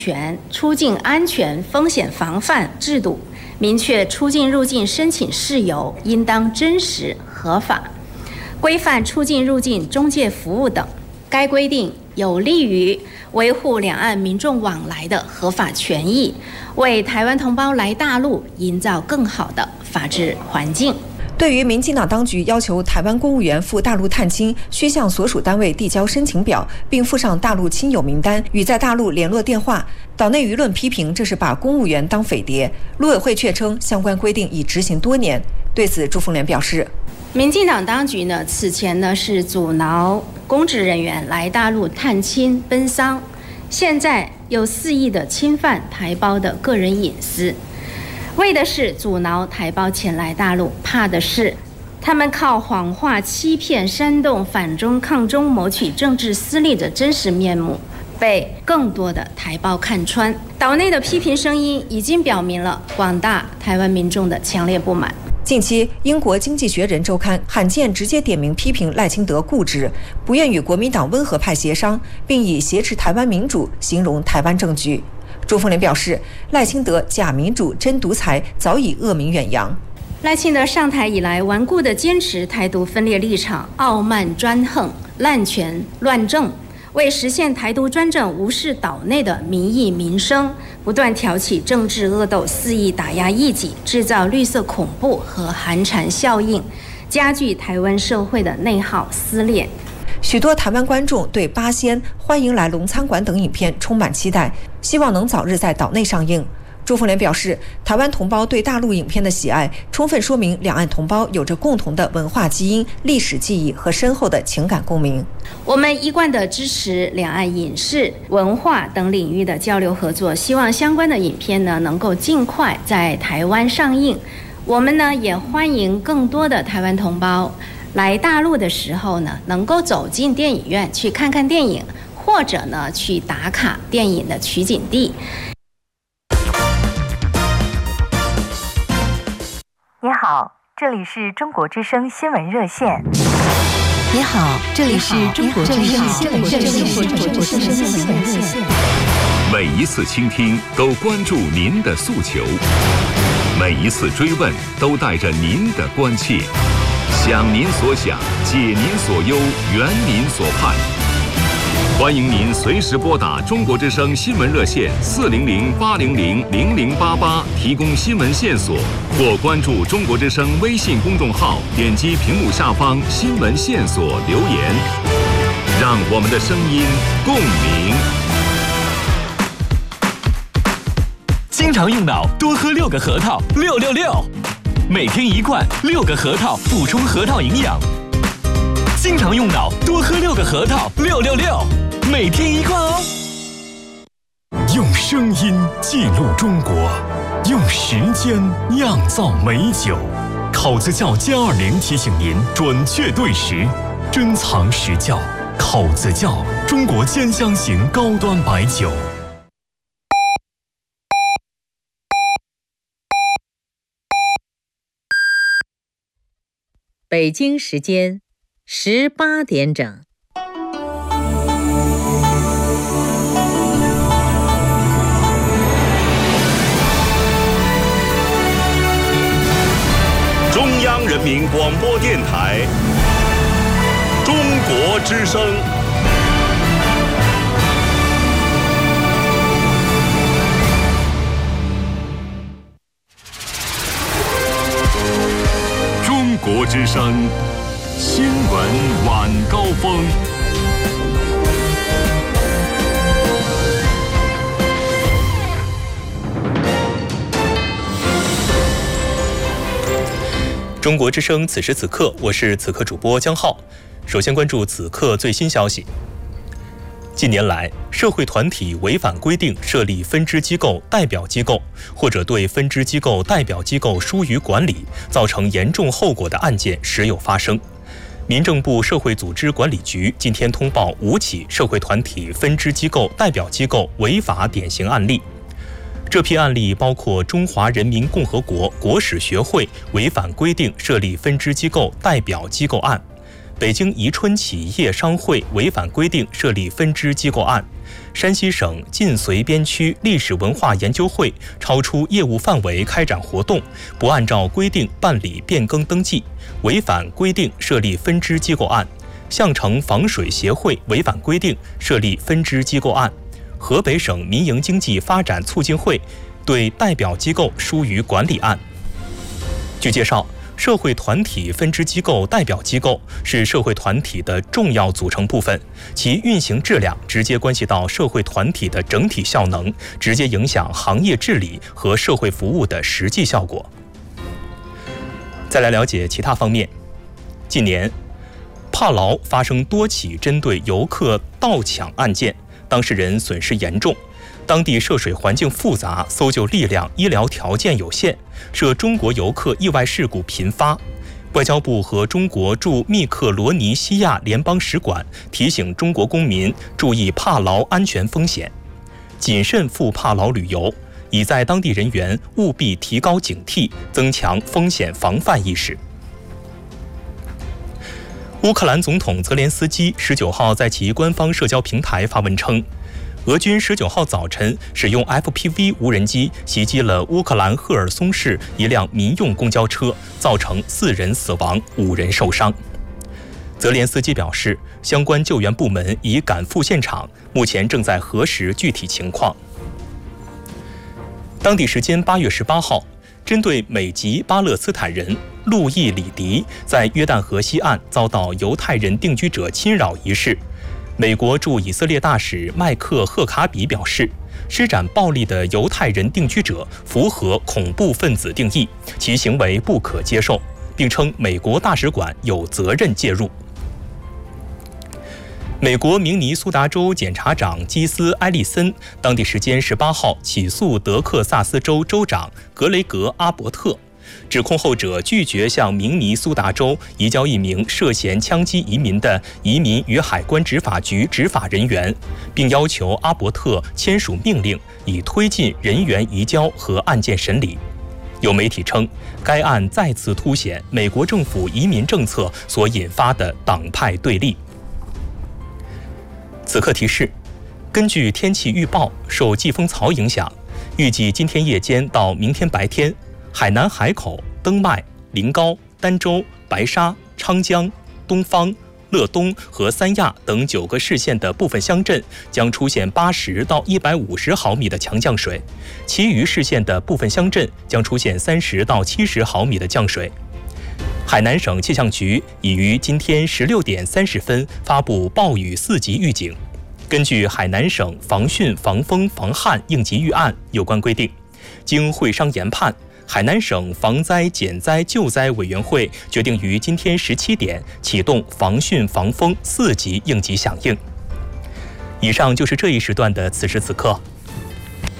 权、出境安全风险防范制度，明确出境入境申请事由应当真实合法，规范出境入境中介服务等。该规定有利于维护两岸民众往来的合法权益，为台湾同胞来大陆营造更好的法治环境。 对于民进党当局要求台湾公务员赴大陆探亲需向所属单位递交申请表，并附上大陆亲友名单与在大陆联络电话，岛内舆论批评这是把公务员当匪谍。陆委会却称相关规定已执行多年。对此，朱凤莲表示， 民进党当局此前是阻挠公职人员来大陆探亲奔丧，现在又肆意的侵犯台胞的个人隐私，为的是阻挠台胞前来大陆，怕的是他们靠谎话欺骗煽动反中抗中谋取政治私利的真实面目被更多的台胞看穿。岛内的批评声音已经表明了广大台湾民众的强烈不满。 近期，英国《经济学人》周刊罕见直接点名批评赖清德固执，不愿与国民党温和派协商，并以挟持台湾民主形容台湾政局。朱凤莲表示，赖清德假民主真独裁早已恶名远扬。 赖清德上台以来，顽固地坚持台独分裂立场，傲慢专横，滥权乱政，为实现台独专政，无视岛内的民意民生，不断挑起政治恶斗，肆意打压异己，制造绿色恐怖和寒蝉效应，加剧台湾社会的内耗撕裂。 许多台湾观众对《八仙》《欢迎来龙餐馆》等影片充满期待，希望能早日在岛内上映。朱凤莲表示，台湾同胞对大陆影片的喜爱，充分说明两岸同胞有着共同的文化基因、历史记忆和深厚的情感共鸣。 我们一贯地支持两岸影视、文化等领域的交流合作，希望相关的影片能够尽快在台湾上映。我们也欢迎更多的台湾同胞来大陆的时候能够走进电影院去看看电影，或者去打卡电影的取景地。 你好，这里是中国之声新闻热线。 你好，这里是中国之声新闻热线。 每一次倾听都关注您的诉求，每一次追问都带着您的关切。想您所想，解您所忧，圆您所盼。欢迎您随时拨打中国之声新闻热线400-800-0088，提供新闻线索，或关注中国之声微信公众号，点击屏幕下方新闻线索留言，让我们的声音共鸣。 经常用脑，多喝6个核桃，666。每天1罐，6个核桃，补充核桃营养。经常用脑，多喝6个核桃，666。每天1罐哦。 用声音记录中国，用时间酿造美酒。考子窖+20提醒您准确对时，珍藏实窖。考子窖，中国兼香型高端白酒。 北京时间18点整。 中央人民广播电台，中国之声。中国之声新闻晚高峰。 中国之声此时此刻，我是此刻主播江浩。首先关注此刻最新消息。近年来，社会团体违反规定设立分支机构、代表机构，或者对分支机构、代表机构疏于管理，造成严重后果的案件时有发生。民政部社会组织管理局今天通报5起社会团体分支机构、代表机构违法典型案例。这批案例包括中华人民共和国国史学会违反规定设立分支机构、代表机构案， 北京宜春企业商会违反规定设立分支机构案，山西省晋绥边区历史文化研究会超出业务范围开展活动，不按照规定办理变更登记，违反规定设立分支机构案，项城防水协会违反规定设立分支机构案，河北省民营经济发展促进会对代表机构疏于管理案。据介绍，社会团体分支机构代表机构是社会团体的重要组成部分，其运行质量直接关系到社会团体的整体效能，直接影响行业治理和社会服务的实际效果。再来了解其他方面，近年帕劳发生多起针对游客盗抢案件，当事人损失严重，当地涉水环境复杂，搜救力量、医疗条件有限，涉中国游客意外事故频发。外交部和中国驻密克罗尼西亚联邦使馆提醒中国公民注意帕劳安全风险，谨慎赴帕劳旅游，已在当地人员务必提高警惕，增强风险防范意识。乌克兰总统泽连斯基19号在其官方社交平台发文称，俄军19号早晨使用 FPV 无人机袭击了乌克兰赫尔松市一辆民用公交车，造成4人死亡，5人受伤。泽连斯基表示，相关救援部门已赶赴现场，目前正在核实具体情况。当地时间8月18号，针对美籍巴勒斯坦人路易·里迪在约旦河西岸遭到犹太人定居者侵扰一事，美国驻以色列大使麦克·赫卡比表示，施展暴力的犹太人定居者符合恐怖分子定义，其行为不可接受，并称美国大使馆有责任介入。美国明尼苏达州检察长基斯·埃利森当地时间18号起诉德克萨斯州州长格雷格·阿伯特，指控后者拒绝向明尼苏达州移交一名涉嫌枪击移民的移民与海关执法局执法人员，并要求阿伯特签署命令，以推进人员移交和案件审理。有媒体称，该案再次凸显美国政府移民政策所引发的党派对立。此刻提示，根据天气预报，受季风槽影响，预计今天夜间到明天白天，海南海口、登麦、临高、儋州、白沙、昌江、东方、乐东和三亚等9个市县的部分乡镇将出现80到150毫米的强降水，其余市县的部分乡镇将出现30到70毫米的降水。海南省气象局已于今天16点30分发布暴雨4级预警。根据海南省防汛防风防旱应急预案有关规定，经会商研判，海南省防灾减灾救灾委员会决定于今天17点启动防汛防风4级应急响应。以上就是这一时段的此时此刻，